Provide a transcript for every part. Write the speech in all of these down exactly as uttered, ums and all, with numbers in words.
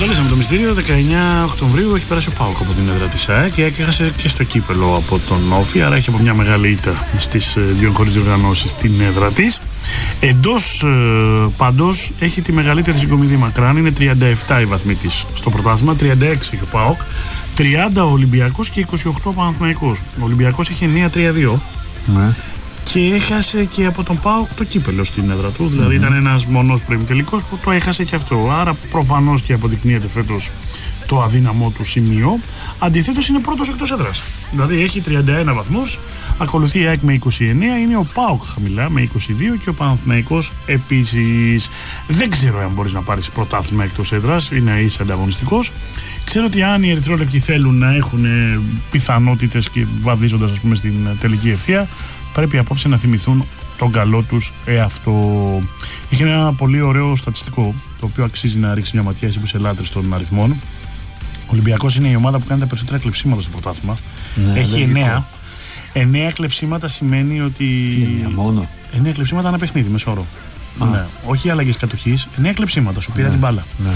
ανακαλέσαμε το μυστήριο. δεκαεννιά Οκτωβρίου έχει περάσει ο ΠΑΟΚ από την έδρα της ΑΕΚ και έχασε και στο κύπελο από τον Όφη. Άρα έχει από μια μεγάλη ήττα στις δύο χωρίς διοργανώσεις στην έδρα της. Εντός πάντως έχει τη μεγαλύτερη συγκομιδή μακράν. Είναι τριάντα επτά οι βαθμοί της στο πρωτάθλημα, τριάντα έξι έχει ο ΠΑΟΚ, τριάντα ο Ολυμπιακός και είκοσι οκτώ ο Παναθηναϊκός. Ο Ολυμπιακός έχει εννέα τρία δύο. Ναι. Και έχασε και από τον ΠΑΟΚ το κύπελο στην έδρα του. Δηλαδή mm-hmm. ήταν ένας μονός προημιτελικός που το έχασε και αυτό. Άρα προφανώς και αποδεικνύεται φέτος το αδύναμό του σημείο. Αντιθέτως είναι πρώτος εκτός έδρας. Δηλαδή έχει τριάντα ένα βαθμούς. Ακολουθεί η ΑΕΚ με είκοσι εννέα. Είναι ο ΠΑΟΚ χαμηλά με είκοσι δύο και ο Παναθηναϊκός επίσης. Δεν ξέρω αν μπορείς να πάρεις πρωτάθλημα εκτός έδρας. Είναι είσαι ανταγωνιστικός. Ξέρω ότι αν οι ερυθρόλευκοι θέλουν να έχουν πιθανότητες και βαδίζοντας ας πούμε στην τελική ευθεία, πρέπει απόψε να θυμηθούν τον καλό τους εαυτό. Είχε ένα πολύ ωραίο στατιστικό, το οποίο αξίζει να ρίξει μια ματιά εσύ που είσαι λάτρης των αριθμών. Ο Ολυμπιακός είναι η ομάδα που κάνει τα περισσότερα κλεψίματα στο πρωτάθλημα. Ναι, έχει εννέα. εννέα κλεψίματα σημαίνει ότι. Τι εννέα μόνο? εννέα κλεψίματα ανά παιχνίδι, μεσόωρο. Ναι. Όχι αλλαγές κατοχής, εννέα κλεψίματα. Σου πήρα ναι. την μπάλα. Ναι.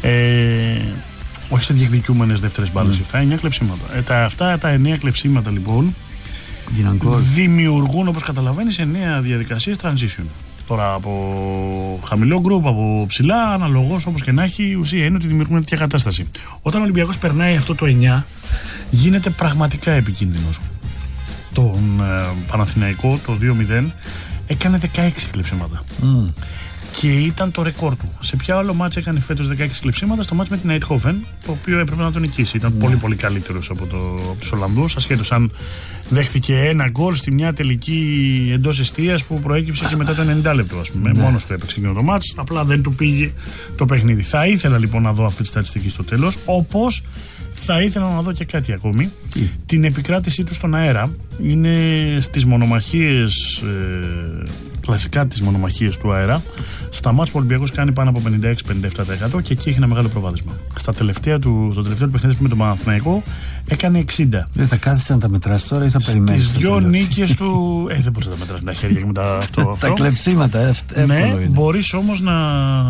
Ε, όχι σε διεκδικούμενες δεύτερες μπάλες και αυτά, εννέα κλεψίματα. Ε, τα, αυτά τα εννέα κλεψίματα λοιπόν δημιουργούν, όπως καταλαβαίνεις, εννέα διαδικασίες transition. Τώρα από χαμηλό γκρουπ, από ψηλά, αναλογώς όπως και να έχει, η ουσία είναι ότι δημιουργούν τέτοια κατάσταση. Όταν ο Ολυμπιακός περνάει αυτό το εννέα, γίνεται πραγματικά επικίνδυνος. Τον ε, Παναθηναϊκό, το δύο μηδέν, έκανε δεκαέξι κλεψίματα. Mm. Και ήταν το ρεκόρ του. Σε ποια άλλο μάτς έκανε φέτος δεκαέξι κλεψίματα? Στο μάτς με την Eindhoven, το οποίο έπρεπε να τον νικήσει. Ήταν yeah. πολύ πολύ καλύτερος από, το, από τους Ολλανδούς, ασχέτως αν δέχθηκε ένα γκολ στη μια τελική εντός εστίας που προέκυψε και μετά το ενενήντα λεπτό. Ας πούμε. Yeah. Μόνος του έπαιξε εκείνο το μάτς, απλά δεν του πήγε το παιχνίδι. Θα ήθελα λοιπόν να δω αυτή τη στατιστική στο τέλος, όπως θα ήθελα να δω και κάτι ακόμη. Mm. Την επικράτησή του στον αέρα. Είναι στις μονομαχίες, ε, κλασικά τις μονομαχίες του αέρα. Στα μάτς που ο Ολυμπιακός κάνει πάνω από πενήντα έξι με πενήντα επτά τοις εκατό και εκεί έχει ένα μεγάλο προβάδισμα. Στα τελευταία του, στο τελευταίο του παιχνίδι με τον Παναθηναϊκό έκανε εξήντα. Δεν θα κάθεσαι να τα μετράς τώρα ή θα περιμένεις? Στις δυο νίκες του. Ε, δεν μπορείς να τα μετράς με τα χέρια και με τα αυτό. Τα κλεψίματα, εύκολο ναι, είναι. Μπορείς όμως να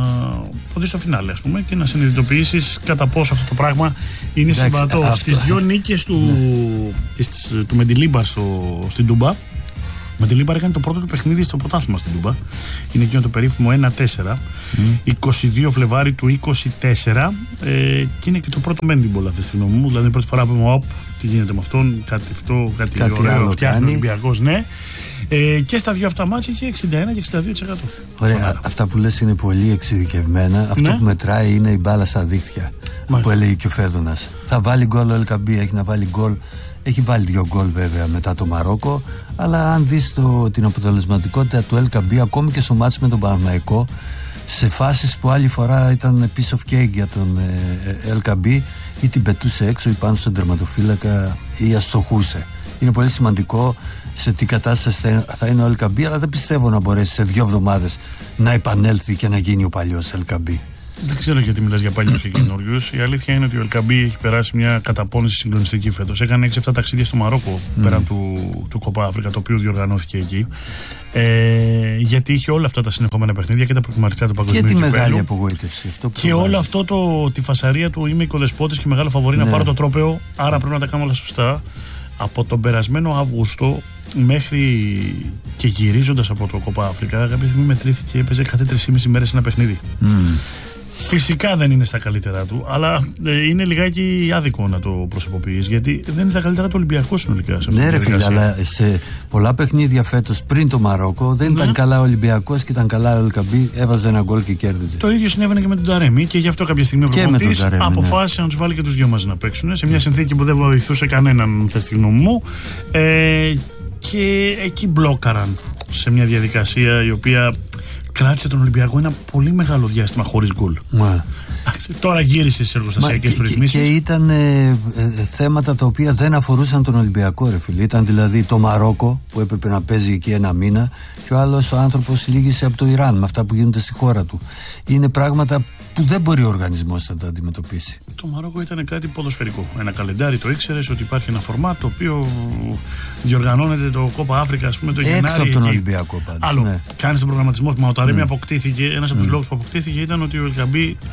το δεις στο φινάλε, ας πούμε, και να συνειδητοποιήσεις κατά πόσο αυτό το πράγμα είναι συμβατό. Στις δυο νίκες του, ναι. της, του Μεντιλίμπαρ στην Τούμπα. Με τη Λίμπαρ έκανε το πρώτο του παιχνίδι στο πρωτάθλημα στην Τούμπα. Είναι εκείνο το περίφημο ένα τέσσερα. Mm. είκοσι δύο Φλεβάρι του είκοσι τέσσερα. Ε, και είναι και το πρώτο Μέντιμπολ αυτή τη στιγμή μου. Δηλαδή, πρώτη φορά που είμαι, οπ, τι γίνεται με αυτόν, κάτι αυτό, κάτι, κάτι ωραίο. Φτιάχνει ο Ολυμπιακός, ναι. Ε, και στα δύο αυτά μάτια είχε εξήντα ένα και εξήντα δύο τοις εκατό. Ωραία, Φωνάρα. Αυτά που λες είναι πολύ εξειδικευμένα. Αυτό ναι. που μετράει είναι η μπάλα στα δίχτυα. Μάλιστα. Που έλεγε και ο Φέδωνας. Θα βάλει γκολ ο Ελκαμπή, έχει να βάλει γκολ. Έχει βάλει δύο γκολ βέβαια μετά το Μαρόκο, αλλά αν δεις το, την αποτελεσματικότητα του Ελκαμπή ακόμη και στο μάτς με τον Παναθηναϊκό, σε φάσεις που άλλη φορά ήταν piece of cake για τον Ελκαμπή, ή την πετούσε έξω ή πάνω στον τερματοφύλακα ή αστοχούσε. Είναι πολύ σημαντικό σε τι κατάσταση θα είναι ο Ελκαμπή, αλλά δεν πιστεύω να μπορέσει σε δύο εβδομάδες να επανέλθει και να γίνει ο παλιός Ελκαμπή. Δεν ξέρω γιατί μιλάς για παλιούς και καινούριους. Η αλήθεια είναι ότι ο Ελκαμπή έχει περάσει μια καταπώνηση συγκλονιστική φέτος. Έκανε έξι εφτά ταξίδια στο Μαρόκο mm. πέραν του, του Κοπά Αφρικα, το οποίο διοργανώθηκε εκεί. Ε, γιατί είχε όλα αυτά τα συνεχόμενα παιχνίδια και τα προκριματικά του παγκοσμίου κυπέλλου. Και τη μεγάλη απογοήτευση. Αυτό και όλο αυτό το, τη φασαρία του είμαι οικοδεσπότης και μεγάλο φαβορί ναι. να πάρω το τρόπαιο. Άρα πρέπει να τα κάνω όλα σωστά. Από τον περασμένο Αύγουστο μέχρι και γυρίζοντας από το Κοπά Αφρικα, κάποια στιγμή μετρήθηκε, έπαιζε κάθε τρεις και μισή μέρες ένα παιχνίδι. Mm. Φυσικά δεν είναι στα καλύτερά του, αλλά ε, είναι λιγάκι άδικο να το προσωποποιείς, γιατί δεν είναι στα καλύτερά του Ολυμπιακού συνολικά. Σε ναι, ρε φίλε, αλλά σε πολλά παιχνίδια φέτος πριν το Μαρόκο δεν ναι. ήταν καλά ο Ολυμπιακός και ήταν καλά ο Ελκαμπή, έβαζε ένα γκολ και κέρδιζε. Το ίδιο συνέβαινε και με τον Ταρέμι και γι' αυτό κάποια στιγμή ο προπονητής αποφάσισε ναι. να τους βάλει και τους δυο μαζί να παίξουν σε μια συνθήκη που δεν βοηθούσε κανέναν, θες τη γνώμη μου. Ε, και εκεί μπλόκαραν σε μια διαδικασία η οποία κράτησε τον Ολυμπιακό ένα πολύ μεγάλο διάστημα χωρίς γκολ. Μα. Τώρα γύρισε στις εργοστασιακές του ρυθμίσεις. Και, και ήταν ε, ε, θέματα τα οποία δεν αφορούσαν τον Ολυμπιακό, ρε φίλε. Ήταν δηλαδή το Μαρόκο που έπρεπε να παίζει εκεί ένα μήνα και ο άλλος ο άνθρωπος λύγησε από το Ιράν με αυτά που γίνονται στη χώρα του. Είναι πράγματα που δεν μπορεί ο οργανισμός να τα αντιμετωπίσει. Το Μαρόκο ήταν κάτι ποδοσφαιρικό. Ένα καλεντάρι, το ήξερες ότι υπάρχει ένα φορμάτ το οποίο διοργανώνεται το Κόπα Αφρικα, ας πούμε, το Γενάρη. Έξω από τον εκεί. Ολυμπιακό πάντως. Άλλο. Ναι. Κάνεις τον προγραμματισμό. Μα ο Ταρέμι mm. αποκτήθηκε. Ένας από τους mm. λόγους που αποκτήθηκε ήταν ότι ο Ελκαμπή mm. θα λείψει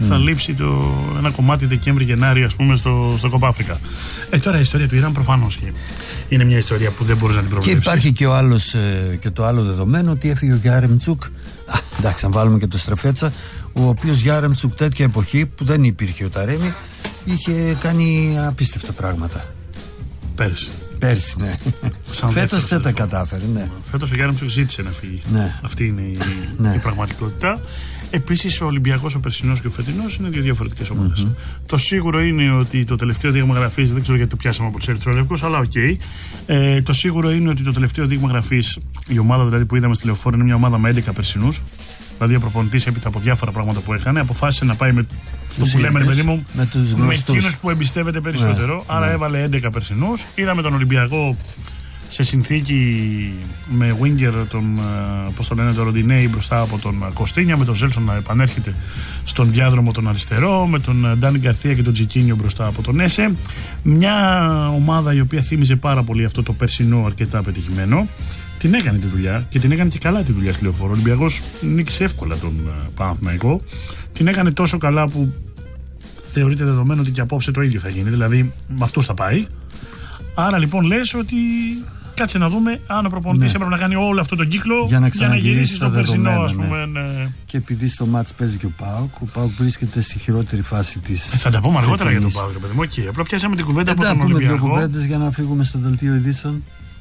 ταξιδέψει το, ένα κομμάτι Δεκέμβρη-Γενάρη, ας πούμε, στο, στο Κοπάφρικα. Ε, τώρα η ιστορία του Ιράν προφανώς είναι μια ιστορία που δεν μπορείς να την προβλέψεις. Και υπάρχει και, ο άλλος, ε, και το άλλο δεδομένο ότι έφυγε ο Γιάρεμτσουκ. Α, εντάξει, αν βάλουμε και το Στρεφέτσα, ο οποίος Γιάρεμτσουκ τέτοια εποχή που δεν υπήρχε ο Ταρέμι, είχε κάνει απίστευτα πράγματα. Πέρσι. Πέρσι, ναι. Φέτος δεν τα κατάφερε, ναι. Φέτος ο Γιάρεμτσουκ ζήτησε να φύγει. Ναι. Αυτή είναι η, ναι. η πραγματικότητα. Επίσης, ο Ολυμπιακός, ο περσινός και ο φετινός είναι δύο διαφορετικές ομάδες. Mm-hmm. Το σίγουρο είναι ότι το τελευταίο δείγμα γραφής, δεν ξέρω γιατί το πιάσαμε από τους ερυθρολευκούς, αλλά οκ. Okay. Ε, το σίγουρο είναι ότι το τελευταίο δείγμα γραφής, η ομάδα δηλαδή που είδαμε στη Λεωφόρο, είναι μια ομάδα με έντεκα περσινούς. Δηλαδή, ο προπονητής έπειτα από διάφορα πράγματα που έκανε, αποφάσισε να πάει με το που λέμε, ρε παιδί μου, με, με εκείνους που εμπιστεύεται περισσότερο. Yeah. Άρα, yeah. έβαλε έντεκα περσινούς. Είδαμε τον Ολυμπιακό σε συνθήκη με winger τον, πώς το λένε, τον Ροντινέη μπροστά από τον Κωστίνια, με τον Ζέλσον να επανέρχεται στον διάδρομο τον αριστερό, με τον Ντάνι Γκαρθία και τον Τζικίνιο μπροστά από τον Έσε. Μια ομάδα η οποία θύμιζε πάρα πολύ αυτό το περσινό αρκετά πετυχημένο. Την έκανε τη δουλειά και την έκανε και καλά τη δουλειά στη Λεωφόρο. Ο Ολυμπιακός νίκησε εύκολα τον Παναθηναϊκό. Την έκανε τόσο καλά που θεωρείται δεδομένο ότι και απόψε το ίδιο θα γίνει. Δηλαδή με αυτούς θα πάει. Άρα λοιπόν λες ότι κάτσε να δούμε αν ο προπονητής ναι. έπρεπε να κάνει όλο αυτό τον κύκλο για να, για να γυρίσει στο περσινό, ας πούμε. Ναι. Ναι. Και επειδή στο μάτς παίζει και ο ΠΑΟΚ, ο ΠΑΟΚ βρίσκεται στη χειρότερη φάση της. Ε, θα τα πούμε αργότερα για τον ΠΑΟΚ, ρε παιδί μου. Okay. Απλά πιάσαμε την κουβέντα από τον Ολυμπιακό. Θα πούμε δύο κουβέντες για να φύγουμε στο δελτίο ειδήσεων.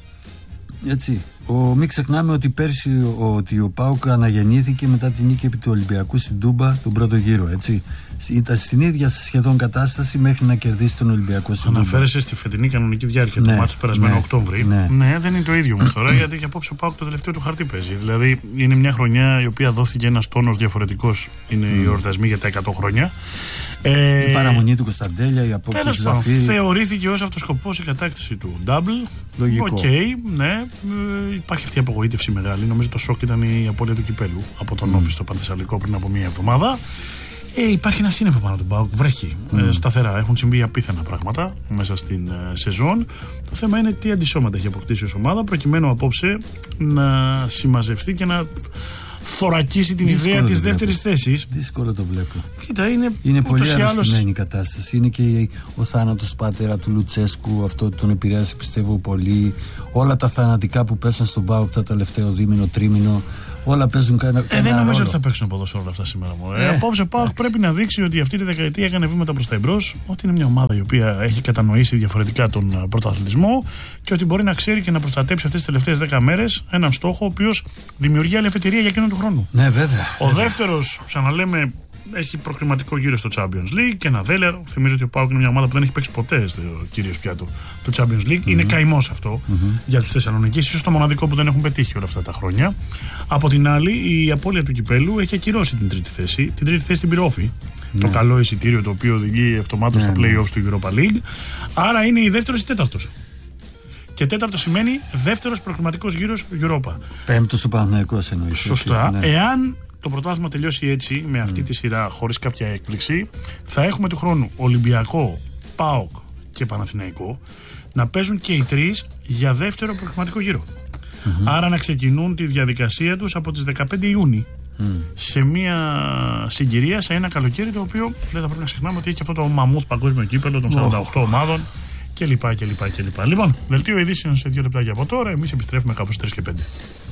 Έτσι. Ο, μην ξεχνάμε ότι πέρσι ο, ότι ο ΠΑΟΚ αναγεννήθηκε μετά την νίκη επί του Ολυμπιακού στην Τούμπα τον πρώτο γύρο. Έτσι. Ήταν στην ίδια σχεδόν κατάσταση μέχρι να κερδίσει τον Ολυμπιακό στην Τούμπα. Αναφέρεσαι στη φετινή κανονική διάρκεια ναι, του μάτς του περασμένου ναι, Οκτώβρη. Ναι. ναι, δεν είναι το ίδιο όμως τώρα, γιατί και απόψε ο ΠΑΟΚ το τελευταίο του χαρτί παίζει. Δηλαδή είναι μια χρονιά η οποία δόθηκε ένας τόνος διαφορετικός. Είναι mm. οι εορτασμοί για τα εκατό χρόνια. Ε, η παραμονή του Κωνσταντέλια, η απόκτηση του Ζαφύρη. Θεωρήθηκε ως αυτός σκοπός η κατάκτηση του Double. Λογικό. Οκ, okay, ναι. Ε, υπάρχει αυτή η απογοήτευση μεγάλη. Νομίζω το σοκ ήταν η απώλεια του κυπέλου από τον mm. Όφη στο Πανθεσσαλικό πριν από μία εβδομάδα. Ε, υπάρχει ένα σύννεφο πάνω του ΠΑΟΚ. Βρέχει mm. ε, σταθερά. Έχουν συμβεί απίθανα πράγματα μέσα στην ε, σεζόν. Το θέμα είναι τι αντισώματα έχει αποκτήσει ως ομάδα προκειμένου απόψε να συμμαζευτεί και να θωρακίσει την δύσκολο ιδέα της δεύτερης θέσης. Δύσκολο το βλέπω. Κοίτα, είναι, είναι πολύ αρρωστημένη η κατάσταση. Είναι και ο θάνατος πατέρα του Λουτσέσκου, αυτό τον επηρέασε πιστεύω πολύ. Όλα τα θανατικά που πέσαν στον ΠΑΟΚ το τελευταίο δίμηνο, τρίμηνο, όλα παίζουν κανένα ε, δεν νομίζω ότι θα παίξουν ποδόσφαιρο όλα αυτά σήμερα. Ε, ε, απόψε ο ΠΑΟΚ πρέπει να δείξει ότι αυτή τη δεκαετία έκανε βήματα προς τα εμπρός, ότι είναι μια ομάδα η οποία έχει κατανοήσει διαφορετικά τον πρωταθλητισμό και ότι μπορεί να ξέρει και να προστατέψει αυτές τις τελευταίες δέκα μέρες έναν στόχο ο οποίος δημιουργεί άλλη εφετηρία για εκείνον του χρόνου. Ναι, βέβαια. Ο δεύτερος, ξαναλέμε, έχει προκριματικό γύρο στο Champions League και ένα δέλεαρ. Θυμίζω ότι ο ΠΑΟΚ είναι μια ομάδα που δεν έχει παίξει ποτέ στο κυρίως πιάτο το Champions League. Mm-hmm. Είναι καημός αυτό mm-hmm. για τους Θεσσαλονικείς, ίσως το μοναδικό που δεν έχουν πετύχει όλα αυτά τα χρόνια. Από την άλλη, η απώλεια του κυπέλου έχει ακυρώσει την τρίτη θέση. Την τρίτη θέση την πήρε Όφη. Mm-hmm. Το καλό εισιτήριο το οποίο οδηγεί αυτομάτως mm-hmm. στα play-offs του Europa League. Άρα είναι η δεύτερος ή τέταρτος. Και τέταρτο σημαίνει δεύτερος προκριματικός γύρος Europa. Πέμπτος ο Παναθηναϊκός εννοείς. Σωστά. Ναι. Εάν το πρωτάθλημα τελειώσει έτσι, με αυτή mm. τη σειρά, χωρίς κάποια έκπληξη, θα έχουμε του χρόνου Ολυμπιακό, ΠΑΟΚ και Παναθηναϊκό να παίζουν και οι τρεις για δεύτερο προκριματικό γύρο. Mm-hmm. Άρα να ξεκινούν τη διαδικασία τους από τις δεκαπέντε Ιούνιου. Mm. Σε μια συγκυρία, σε ένα καλοκαίρι το οποίο δεν θα πρέπει να ξεχνάμε ότι έχει αυτό το μαμούθ παγκόσμιο κύπελλο των σαράντα οκτώ oh. ομάδων κλπ. κλπ, κλπ. Λοιπόν, δελτίο ειδήσεων σε δύο λεπτάκια από τώρα. Εμείς επιστρέφουμε κάπου στις τρεις και πέντε.